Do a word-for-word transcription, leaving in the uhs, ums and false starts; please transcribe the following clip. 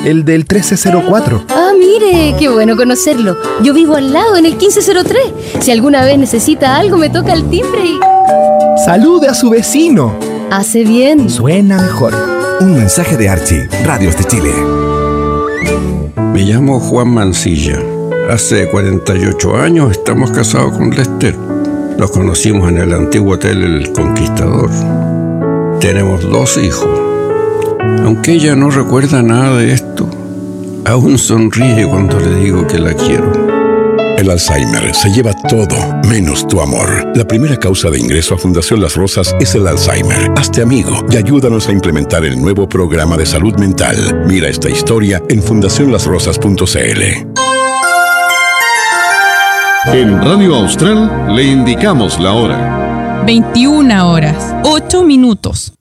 el del trece cero cuatro. Ah, mire, qué bueno conocerlo. Yo vivo al lado, en el quince cero tres. Si alguna vez necesita algo, me toca el timbre y... ¡Salude a su vecino! Hace bien. Suena mejor. Un mensaje de Archie, Radios de Chile. Me llamo Juan Mancilla. Hace cuarenta y ocho años estamos casados con Lester. Nos conocimos en el antiguo hotel El Conquistador. Tenemos dos hijos. Aunque ella no recuerda nada de esto, aún sonríe cuando le digo que la quiero. El Alzheimer se lleva todo, menos tu amor. La primera causa de ingreso a Fundación Las Rosas es el Alzheimer. Hazte amigo y ayúdanos a implementar el nuevo programa de salud mental. Mira esta historia en fundación las rosas punto c l. En Radio Austral le indicamos la hora. veintiuna horas, ocho minutos.